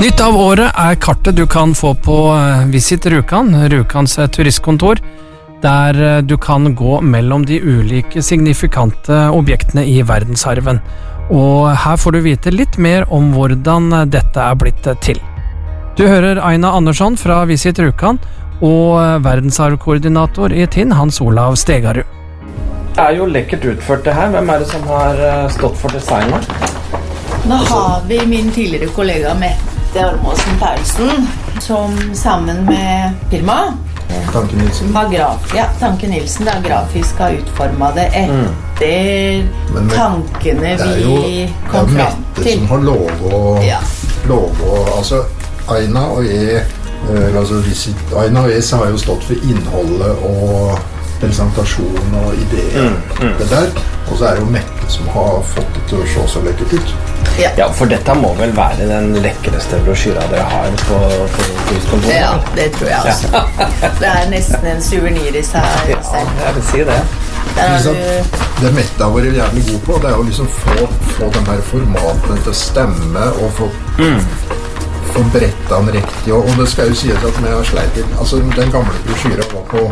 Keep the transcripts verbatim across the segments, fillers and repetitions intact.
Nytt av året er kartet du kan få på Visit Rjukan, Rjukans turistkontor, der du kan gå mellom de ulike signifikante objektene i verdensarven. Og her får du vite litt mer om hvordan dette er blitt til. Du hører Aina Andersson fra Visit Rjukan og verdensarvkoordinator i Tinn, Hans Olav Stegarud. Det er jo lekkert utført det her. Hvem er det som har stått for designet? Nå har vi min tidligere kollega Mette Ormåsen Paulsen, som sammen med firma Tanke Nilsen. Har graf, ja, Tanke Nilsen da, grafisk har utformet det etter mm. tankene vi kom fram til. Det er jo Mette som har lov å, ja. lov å altså Aina og jeg, eh, altså Visit, Aina og jeg har jo stått for innholdet og presentasjon og ideer, mm, mm. det der, og så er det jo Mette som har fått det til å se så lekkert ut. Ja. ja, for dette må vel være den lekkerste brosjyra dere har på, på turistkontoret? Ja, det tror jeg altså. Ja. Det er nesten en souvenir i seg selv. Ja, jeg vil si det. Liksom, det Mette har vært jævlig god på, det er å liksom få, få de her formatene til å stemme og få, mm. få bretta den riktig, og, og det skal jo sies at vi har sleit litt. Altså, den gamle brosjyra var på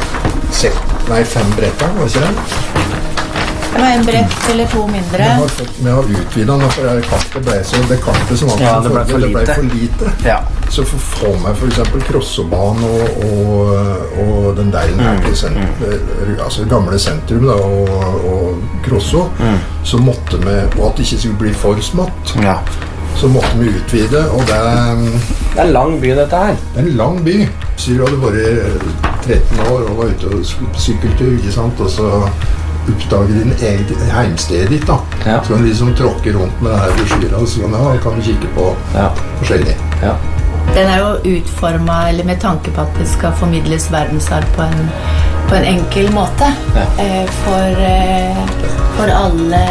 sek, nei, fem bretter, var ikke det? Det var en brett eller to mindre. Vi har, fått, vi har utvidet den, for det kartet ble så det kartet som ja, det ble for lite. Det ble for lite. Ja. Så for å få med for eksempel Krossobanen og, og, og den der mm. sentrum, altså gamle sentrum da, og, og Krosso, mm. så måtte vi, og at det ikke skulle bli for smått, ja. så måtte vi utvide, og det Det er en lang by dette her. Det er en lang by. Syr hadde vært tretten år og var ute og sykkeltur, ikke sant, og så oppdager din eget heimsted ditt da. Ja. Så kan du liksom tråkke rundt med denne brosjyra, og så kan, ja, kan du kikke på ja. forskjellig. Ja. Den er jo utformet, eller med tanke på at det skal formidles verdensarv på en, på en enkel måte. Ja. Eh, for, eh, for alle,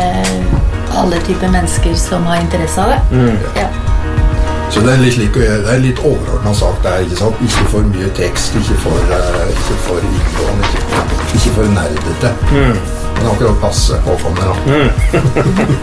alle typer mennesker som har interesse av det. Mm. Ja. Så det er litt, like, det er litt overordnet sagt, det er ikke sant? Ikke for mye tekst, ikke for, uh, ikke for innlån, ikke, ikke for nerdete. Mm. Men akkurat passe påkommende da. Mm.